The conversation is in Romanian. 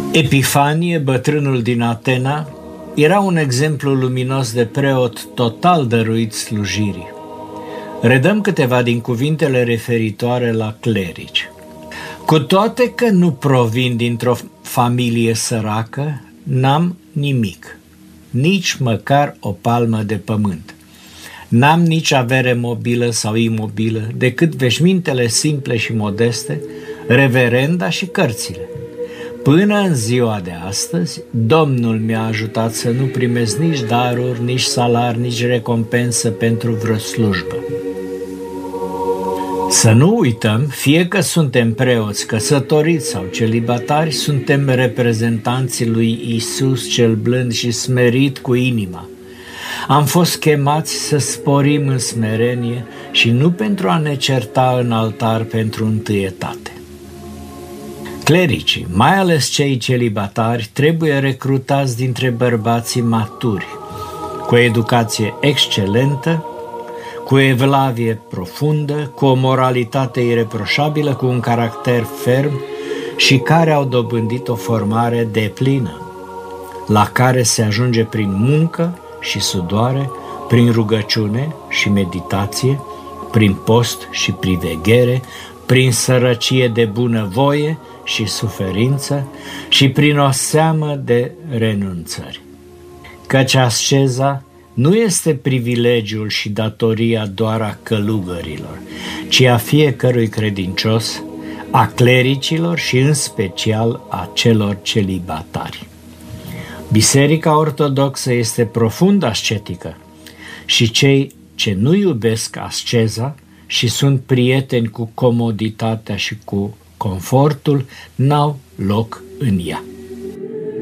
Epifanie, bătrânul din Atena, era un exemplu luminos de preot total dăruit slujirii. Redăm câteva din cuvintele referitoare la clerici. Cu toate că nu provin dintr-o familie săracă, n-am nimic, nici măcar o palmă de pământ. N-am nici avere mobilă sau imobilă, decât veșmintele simple și modeste, reverenda și cărțile. Până în ziua de astăzi, Domnul mi-a ajutat să nu primesc nici daruri, nici salar, nici recompensă pentru vreo slujbă. Să nu uităm, fie că suntem preoți, căsătoriți sau celibatari, suntem reprezentanții lui Iisus cel blând și smerit cu inima. Am fost chemați să sporim în smerenie și nu pentru a ne certa în altar pentru întâietate. Clericii, mai ales cei celibatari, trebuie recrutați dintre bărbații maturi, cu o educație excelentă, cu o evlavie profundă, cu o moralitate ireproșabilă, cu un caracter ferm și care au dobândit o formare deplină, la care se ajunge prin muncă și sudoare, prin rugăciune și meditație, prin post și priveghere, prin sărăcie de bunăvoie și suferință și prin o seamă de renunțări. Căci asceza nu este privilegiul și datoria doar a călugărilor, ci a fiecărui credincios, a clericilor și în special a celor celibatari. Biserica ortodoxă este profund ascetică și cei ce nu iubesc asceza și sunt prieteni cu comoditatea și cu confortul n-au loc în ea.